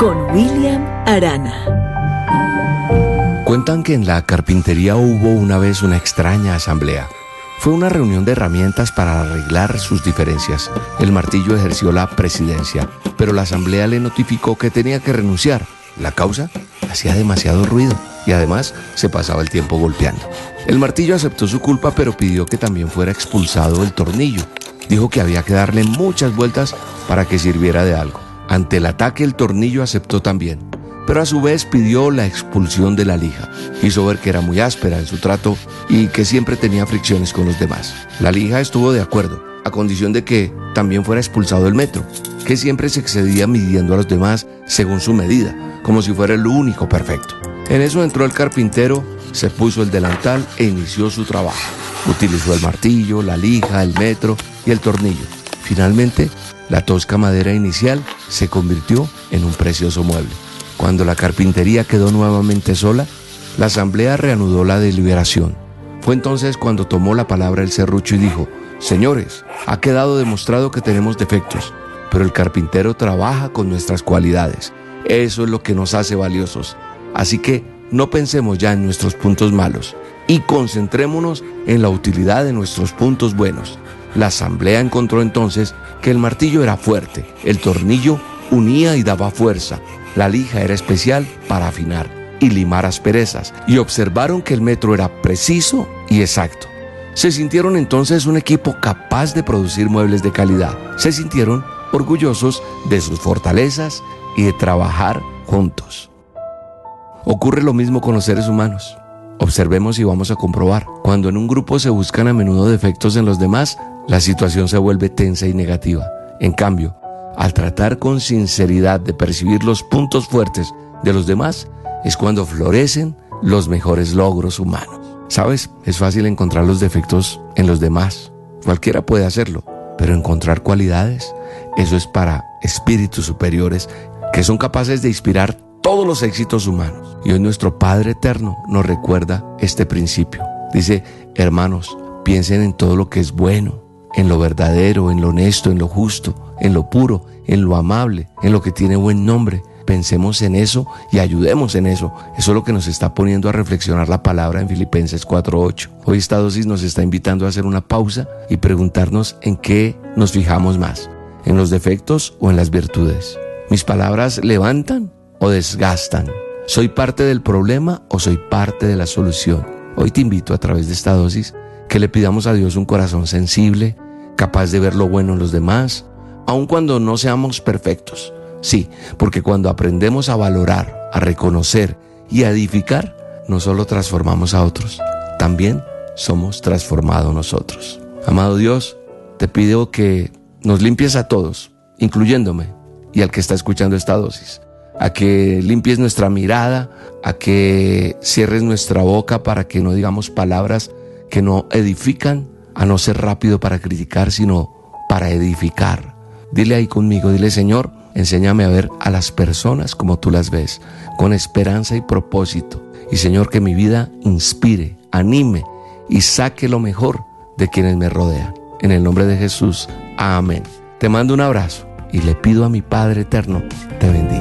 con William Arana. Cuentan que en la carpintería hubo una vez una extraña asamblea. Fue una reunión de herramientas para arreglar sus diferencias. El martillo ejerció la presidencia, pero la asamblea le notificó que tenía que renunciar. La causa: hacía demasiado ruido y además se pasaba el tiempo golpeando. El martillo aceptó su culpa, pero pidió que también fuera expulsado el tornillo. Dijo que había que darle muchas vueltas para que sirviera de algo. Ante el ataque, el tornillo aceptó también, pero a su vez pidió la expulsión de la lija. Hizo ver que era muy áspera en su trato y que siempre tenía fricciones con los demás. La lija estuvo de acuerdo, a condición de que también fuera expulsado el metro, que siempre se excedía midiendo a los demás según su medida, como si fuera el único perfecto. En eso entró el carpintero, se puso el delantal e inició su trabajo. Utilizó el martillo, la lija, el metro y el tornillo. Finalmente, la tosca madera inicial se convirtió en un precioso mueble. Cuando la carpintería quedó nuevamente sola, la asamblea reanudó la deliberación. Fue entonces cuando tomó la palabra el serrucho y dijo: «Señores, ha quedado demostrado que tenemos defectos, pero el carpintero trabaja con nuestras cualidades. Eso es lo que nos hace valiosos. Así que no pensemos ya en nuestros puntos malos y concentrémonos en la utilidad de nuestros puntos buenos». La asamblea encontró entonces que el martillo era fuerte, el tornillo unía y daba fuerza, la lija era especial para afinar y limar asperezas, y observaron que el metro era preciso y exacto. Se sintieron entonces un equipo capaz de producir muebles de calidad. Se sintieron orgullosos de sus fortalezas y de trabajar juntos. Ocurre lo mismo con los seres humanos. Observemos y vamos a comprobar. Cuando en un grupo se buscan a menudo defectos en los demás, la situación se vuelve tensa y negativa. En cambio, al tratar con sinceridad de percibir los puntos fuertes de los demás, es cuando florecen los mejores logros humanos. ¿Sabes? Es fácil encontrar los defectos en los demás. Cualquiera puede hacerlo. Pero encontrar cualidades, eso es para espíritus superiores que son capaces de inspirar todos los éxitos humanos. Y hoy nuestro Padre Eterno nos recuerda este principio. Dice: hermanos, piensen en todo lo que es bueno, en lo verdadero, en lo honesto, en lo justo, en lo puro, en lo amable, en lo que tiene buen nombre. Pensemos en eso y ayudemos en eso. Eso es lo que nos está poniendo a reflexionar la palabra en Filipenses 4:8. Hoy esta dosis nos está invitando a hacer una pausa y preguntarnos en qué nos fijamos más, en los defectos o en las virtudes. ¿Mis palabras levantan o desgastan? ¿Soy parte del problema o soy parte de la solución? Hoy te invito, a través de esta dosis, que le pidamos a Dios un corazón sensible, capaz de ver lo bueno en los demás, aun cuando no seamos perfectos. Sí, porque cuando aprendemos a valorar, a reconocer y a edificar, no solo transformamos a otros, también somos transformados nosotros. Amado Dios, te pido que nos limpies a todos, incluyéndome y al que está escuchando esta dosis. A que limpies nuestra mirada, a que cierres nuestra boca para que no digamos palabras que no edifican, a no ser rápido para criticar, sino para edificar. Dile ahí conmigo, dile: Señor, enséñame a ver a las personas como tú las ves, con esperanza y propósito. Y Señor, que mi vida inspire, anime y saque lo mejor de quienes me rodean. En el nombre de Jesús, amén. Te mando un abrazo y le pido a mi Padre Eterno te bendiga.